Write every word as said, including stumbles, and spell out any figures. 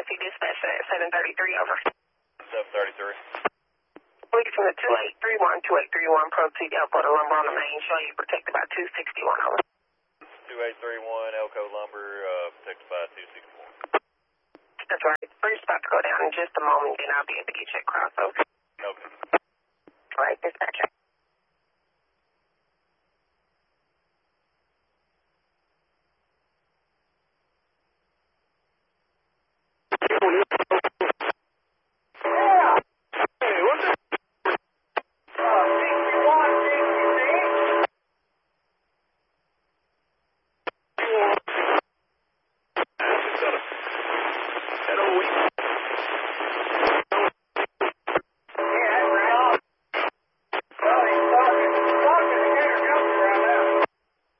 see dispatch at seven thirty-three, over. seven thirty-three. Lead from the two eight three one, two eight three one, proceed to Elko to lumber on the main, show you protected by two sixty-one, over. two eight three one, Elko Lumber, uh, protected by two sixty-one. That's right. We're just about to go down in just a moment, and I'll be able to get you across, over. Okay. All right, dispatch.